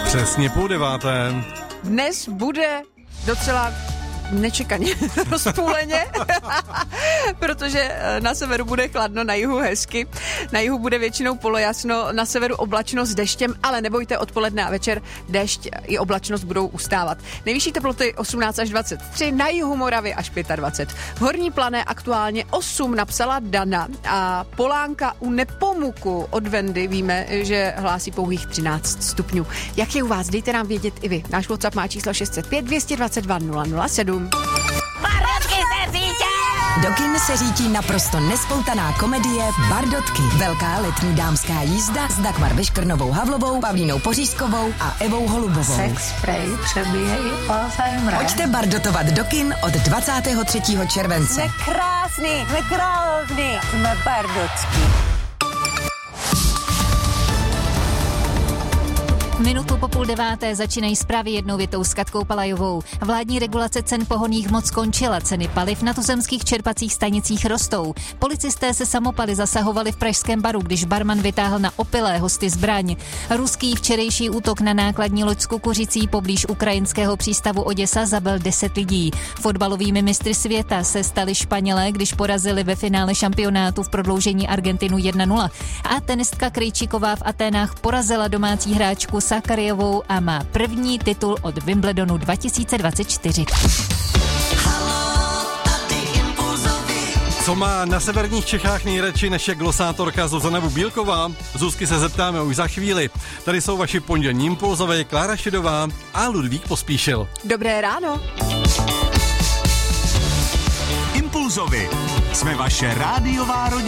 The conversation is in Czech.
Přesně 8:30. Dnes bude docela nečekaně rozpůleně, protože na severu bude chladno, na jihu hezky, na jihu bude většinou polojasno, na severu oblačno s deštěm, ale nebojte, odpoledne a večer déšť i oblačnost budou ustávat. Nejvyšší teploty 18 až 23, na jihu Moravy až 25. V Horní Plané aktuálně 8 napsala Dana a Polánka u Nepomuku od Vendy víme, že hlásí pouhých 13 stupňů. Jak je u vás? Dejte nám vědět i vy. Náš WhatsApp má číslo 605 222 007. Bardotky se řítí! Do kin se řítí naprosto nespoutaná komedie Bardotky. Velká letní dámská jízda s Dagmar Beškrnovou Havlovou, Pavlínou Pořízkovou a Evou Holubovou. Sex spray přebije i Alzheimer. Pojďte bardotovat do kin od 23. července. Jsme krásný, jsme bardotský. Minutu po 8:30 začínají zprávy jednou větou s Katkou Palajovou. Vládní regulace cen pohonných hmot skončila, ceny paliv na tuzemských čerpacích stanicích rostou. Policisté se samopaly zasahovali v pražském baru, když barman vytáhl na opilé hosty zbraň. Ruský včerejší útok na nákladní loď s kukuřicí poblíž ukrajinského přístavu Oděsa zabil 10 lidí. Fotbalovými mistry světa se stali Španělé, když porazili ve finále šampionátu v prodloužení Argentinu 1-0. A tenistka Krejčíková v Aténách porazila domácí hráčku Sakariovou a má první titul od Wimbledonu 2024. Co má na severních Čechách nejradši než je glosátorka Zuzana Bubílková? Zuzky se zeptáme už za chvíli. Tady jsou vaši pondělní impulzové Klára Šidová a Ludvík Pospíšil. Dobré ráno. Impulzovi. Jsme vaše rádiová rodina.